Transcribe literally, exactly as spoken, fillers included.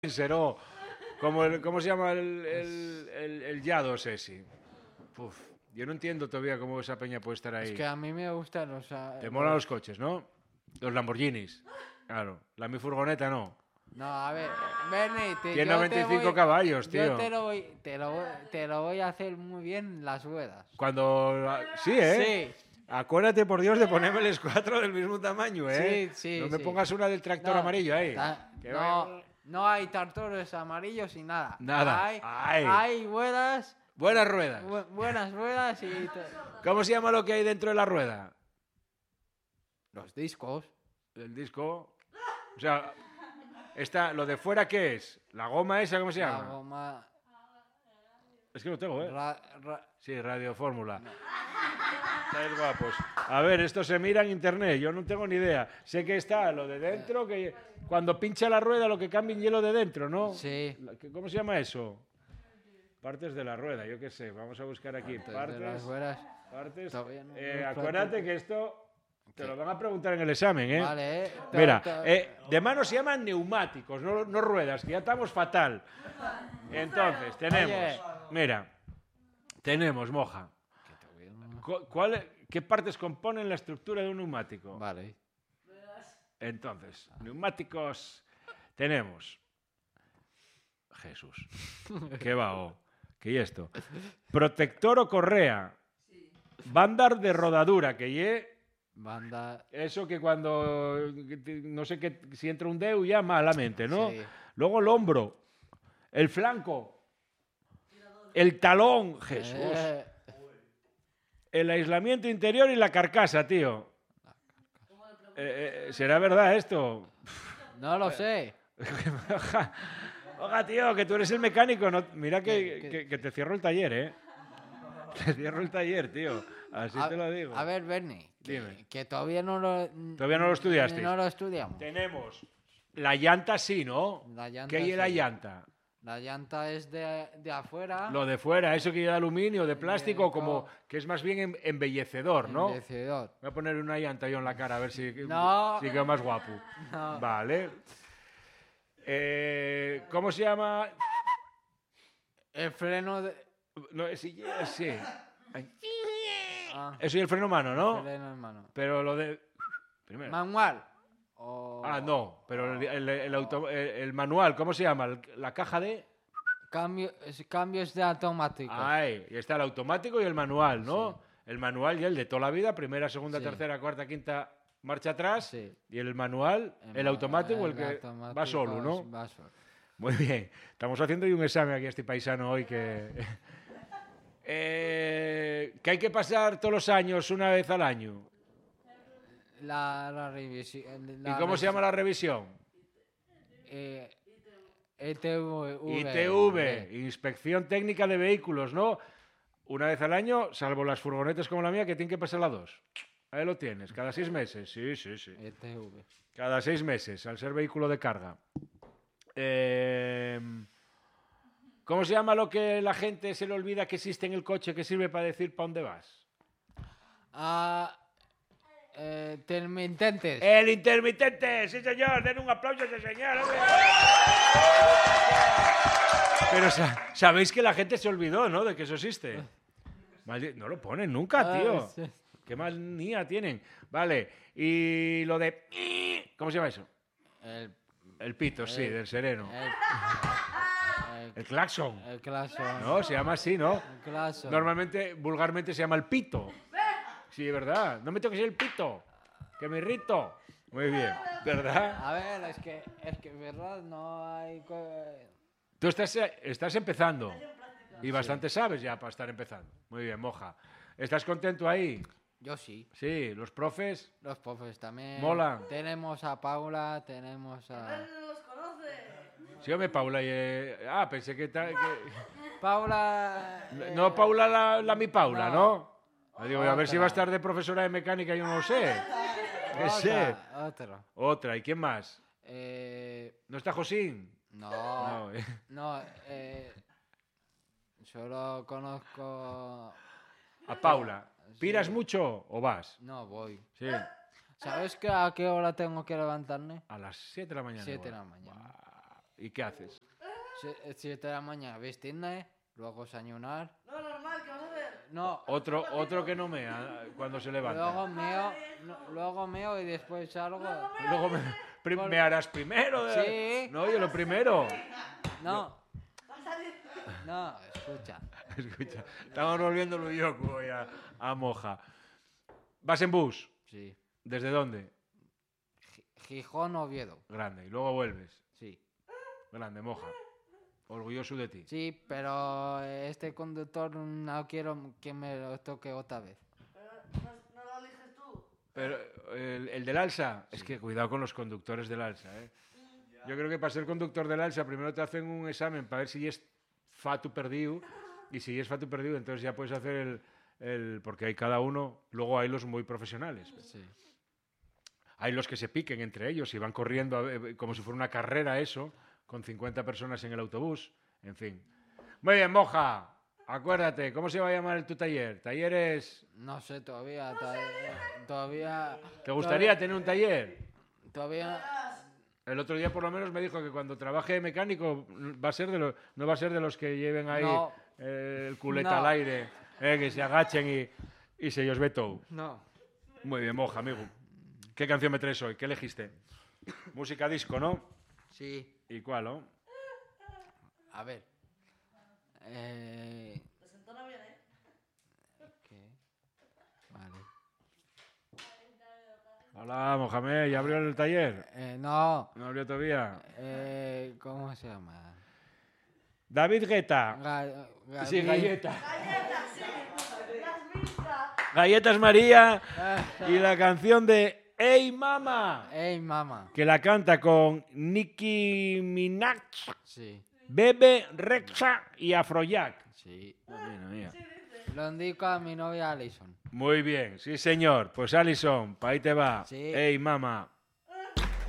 Seró, como el, ¿cómo se llama el, el, el, el Yados ese? Uf, yo no entiendo todavía cómo esa peña puede estar ahí. Es que a mí me gustan los... Uh, Te molan los coches, ¿no? Los Lamborghinis. Claro. La mi furgoneta no. No, a ver, Bernie, te, Tiene yo noventa y cinco te voy, caballos, tío. Yo te lo, voy, te, lo voy, te lo voy a hacer muy bien las ruedas. Cuando... Sí, ¿eh? Sí. Acuérdate, por Dios, de ponérmeles cuatro del mismo tamaño, ¿eh? Sí, sí, No me sí. pongas una del tractor no, amarillo ahí. Ta, Que no, vaya... no hay tractores amarillos y nada. Nada. Hay, Ay. hay ruedas... Buenas ruedas. Bu buenas ruedas y... ¿Cómo se llama lo que hay dentro de la rueda? Los discos. El disco... O sea... Está, ¿lo de fuera qué es? ¿La goma esa cómo se llama? La goma... Es que lo tengo, ¿eh? Ra, ra... Sí, Radio Fórmula. No. Estáis guapos. A ver, esto se mira en internet, yo no tengo ni idea. Sé que está lo de dentro, que cuando pincha la rueda lo que cambia en hielo de dentro, ¿no? Sí. ¿Cómo se llama eso? Partes de la rueda, yo qué sé. Vamos a buscar aquí. Partes. Partes. De las ruedas. Partes. No, eh, no acuérdate que esto... Te lo van a preguntar en el examen, ¿eh? Vale, eh. Mira, eh, de mano se llaman neumáticos, no, no ruedas, que ya estamos fatal. Entonces, tenemos, Oye. mira, tenemos, moja. ¿Cuál, ¿Qué partes componen la estructura de un neumático? Vale. Entonces, neumáticos tenemos. Jesús, qué va, oh, ¿qué es esto? Protector o correa. Bandar de rodadura, que ye... Banda... Eso que cuando, no sé qué, si entra un dedo ya malamente, ¿no? Sí. Luego el hombro, el flanco, el talón, Jesús. Eh. El aislamiento interior y la carcasa, tío. Eh, eh, ¿Será verdad esto? No lo sé. Oiga, tío, que tú eres el mecánico. No, mira que, ¿Qué, qué? Que, que te cierro el taller, ¿eh? Te cierro el taller, tío. Así a, te lo digo. A ver, Bernie. Dime. Que, que todavía no lo... Todavía no lo estudiaste. No lo estudiamos. Tenemos la llanta, sí, ¿no? La llanta, ¿Qué es sí. la llanta? La llanta es de, de afuera. Lo de fuera, eso que es de aluminio, de plástico, de, como que es más bien embellecedor, ¿no? Embellecedor. Voy a poner una llanta yo en la cara a ver si, no. si quedo más guapo. No. Vale. Eh, ¿Cómo se llama? El freno de... No, sí, sí. Ah, eso y el freno mano, ¿no? El freno en mano. Pero lo de... Primero. Manual. O... Ah, no, pero el, el, el, auto, el, el manual, ¿cómo se llama? La caja de... Cambio, cambios de automáticos. Ay, y está el automático y el manual, ¿no? Sí. El manual y el de toda la vida, primera, segunda, sí. tercera, cuarta, quinta, marcha atrás. Sí. Y el manual, el, el automático, el, el que automático va solo, ¿no? Va solo. Muy bien. Estamos haciendo hoy un examen aquí a este paisano hoy que... eh, que hay que pasar todos los años, una vez al año. La, la revisión. ¿Y cómo se llama la revisión? Eh, I T V. I T V, Inspección Técnica de Vehículos, ¿no? Una vez al año, salvo las furgonetas como la mía, que tienen que pasar las dos. Ahí lo tienes, cada seis meses. Sí, sí, sí. I T V. Cada seis meses, al ser vehículo de carga. Eh, ¿Cómo se llama lo que la gente se le olvida que existe en el coche que sirve para decir para dónde vas? Ah... Eh, intermitentes. El intermitente, sí señor, den un aplauso a ese señor. ¡Hombre! Pero sabéis que la gente se olvidó, ¿no? De que eso existe. Maldi- no lo ponen nunca, tío. Ah, sí. Qué manía tienen. Vale, y lo de... ¿Cómo se llama eso? El, el pito, el, sí, del sereno. El, el, el claxon. El claxon. No, se llama así, ¿no? El claxon. Normalmente, vulgarmente se llama el pito. Sí, verdad. No me toques el pito, que me irrito. Muy bien, ¿verdad? A ver, es que, es que verdad, no hay... Tú estás, estás empezando y bastante sí. sabes ya para estar empezando. Muy bien, moja. ¿Estás contento ahí? Yo sí. Sí, los profes. Los profes también. Mola. Tenemos a Paula, tenemos a... ¿Los conoce? Sí, hombre, Paula. Eh... Ah, pensé que, ta... que... Paula... Eh... No, Paula la, la mi Paula, ¿no? ¿no? Digo, a ver si va a estar de profesora de mecánica, yo no lo sé. ¿Qué sé? Otra. Otra. ¿Y quién más? Eh... ¿No está Josín? No. No, eh. no eh... Solo conozco... A Paula. ¿Piras sí. mucho o vas? No, voy. Sí. ¿Sabes que a qué hora tengo que levantarme? A las siete de la mañana. siete de la mañana. Wow. ¿Y qué haces? Sie- Siete de la mañana, vestirme, luego desayunar. No, normal, ¿qué vas a hacer? No, Otro, otro que no mea cuando se luego levanta. meo, no, luego meo y después salgo. Luego me, prim- me harás primero. de- Sí. No, yo lo primero. No, Va a salir. no, escucha. Escucha, estamos volviendo Luyoku hoy a, a Moja. ¿Vas en bus? Sí. ¿Desde dónde? Gi- Gijón, Oviedo. Grande. Y luego vuelves. Sí. Grande, Moja. Orgulloso de ti. Sí, pero este conductor no quiero que me lo toque otra vez. Pero no, no lo eliges tú. Pero el, el del Alsa, es que cuidado con los conductores del Alsa, ¿eh? Yo creo que para ser conductor del Alsa primero te hacen un examen para ver si es fatu perdido y si es fatu perdido entonces ya puedes hacer el, el... Porque hay cada uno, luego hay los muy profesionales. Sí. Hay los que se piquen entre ellos y van corriendo a ver, como si fuera una carrera eso, con cincuenta personas en el autobús, en fin. Muy bien, Moja, acuérdate, ¿cómo se va a llamar tu taller? ¿Talleres? No sé todavía, todavía, todavía, ¿Te gustaría tener un taller? todavía, El otro día por lo menos me dijo que cuando trabaje de mecánico va a ser de los, no va a ser de los que lleven ahí No. eh, el culeta No. al aire, eh, que se agachen y, y se os ve todo. no. Muy bien, Moja, amigo. ¿Qué canción me traes hoy? ¿Qué elegiste? Música disco, ¿no? Sí, ¿Y cuál, no? a ver. Eh, Desentona bien, ¿eh? ¿qué? Vale. Hola, Mohamed, ¿ya abrió el taller? Eh, no, ¿No abrió todavía? eh, ¿cómo se llama? David Guetta. Ga- ga- Sí, mi- galleta. Galletas, sí. Las mismas. Galletas María Ah, y la canción de Hey Mama, Ey, mamá. que la canta con Nicki Minaj, Sí, Bebe Rexha y Afrojack. sí. Mira, mira. Lo indico a mi novia Alison. Muy bien, sí señor. Pues Alison, pa' ahí te va. Sí. Hey Mama.